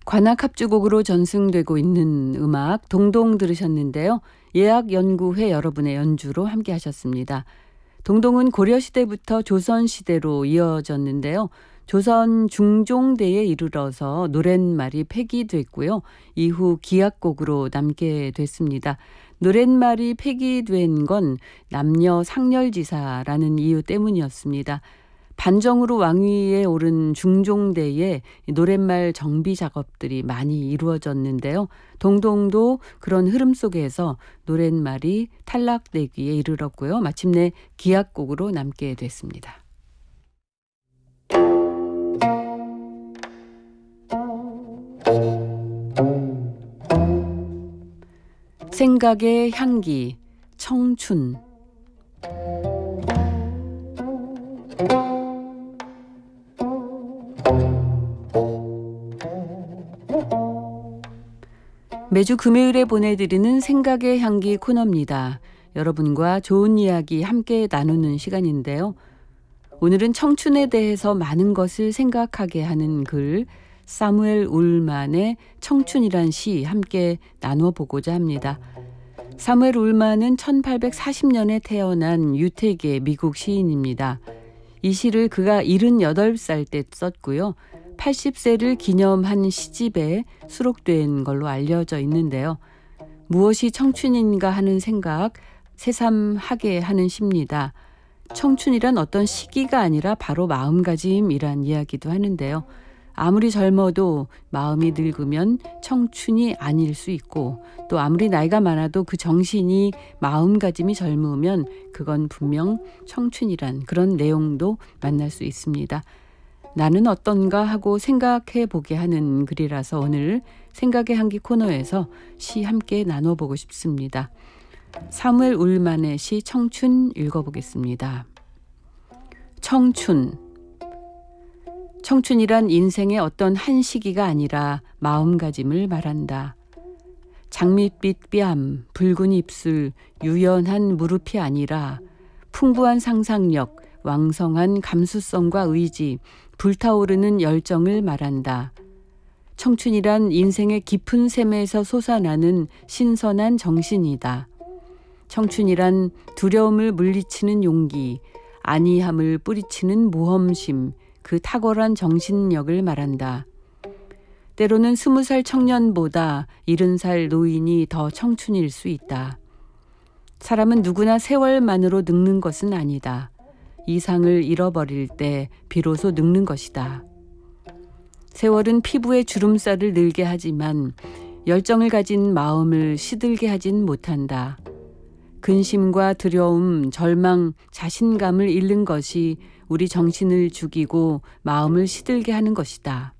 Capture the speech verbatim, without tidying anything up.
관악합주곡으로 전승되고 있는 음악 동동 들으셨는데요. 예학연구회 여러분의 연주로 함께 하셨습니다. 동동은 고려시대부터 조선시대로 이어졌는데요. 조선 중종대에 이르러서 노랫말이 폐기됐고요. 이후 기악곡으로 남게 됐습니다. 노랫말이 폐기된 건 남녀 상렬지사라는 이유 때문이었습니다. 반정으로 왕위에 오른 중종대에 노랫말 정비 작업들이 많이 이루어졌는데요. 동동도 그런 흐름 속에서 노랫말이 탈락되기에 이르렀고요. 마침내 기악곡으로 남게 됐습니다. 생각의 향기, 청춘. 매주 금요일에 보내드리는 생각의 향기 코너입니다. 여러분과 좋은 이야기 함께 나누는 시간인데요. 오늘은 청춘에 대해서 많은 것을 생각하게 하는 글, 사무엘 울만의 청춘이란 시 함께 나누어 보고자 합니다. 사무엘 울만은 천팔백사십 년에 태어난 유태계 미국 시인입니다. 이 시를 그가 일흔여덟 살 때 썼고요. 팔십 세를 기념한 시집에 수록된 걸로 알려져 있는데요. 무엇이 청춘인가 하는 생각 새삼하게 하는 시입니다. 청춘이란 어떤 시기가 아니라 바로 마음가짐이란 이야기도 하는데요. 아무리 젊어도 마음이 늙으면 청춘이 아닐 수 있고 또 아무리 나이가 많아도 그 정신이 마음가짐이 젊으면 그건 분명 청춘이란 그런 내용도 만날 수 있습니다. 나는 어떤가 하고 생각해 보게 하는 글이라서 오늘 생각의 향기 코너에서 시 함께 나눠보고 싶습니다. 사무엘 울만의 시 청춘 읽어보겠습니다. 청춘. 청춘이란 인생의 어떤 한 시기가 아니라 마음가짐을 말한다. 장밋빛 뺨, 붉은 입술, 유연한 무릎이 아니라 풍부한 상상력, 왕성한 감수성과 의지, 불타오르는 열정을 말한다. 청춘이란 인생의 깊은 샘에서 솟아나는 신선한 정신이다. 청춘이란 두려움을 물리치는 용기, 안이함을 뿌리치는 모험심, 그 탁월한 정신력을 말한다. 때로는 스무 살 청년보다 일흔 살 노인이 더 청춘일 수 있다. 사람은 누구나 세월만으로 늙는 것은 아니다. 이상을 잃어버릴 때 비로소 늙는 것이다. 세월은 피부의 주름살을 늘게 하지만 열정을 가진 마음을 시들게 하진 못한다. 근심과 두려움, 절망, 자신감을 잃는 것이 우리 정신을 죽이고 마음을 시들게 하는 것이다.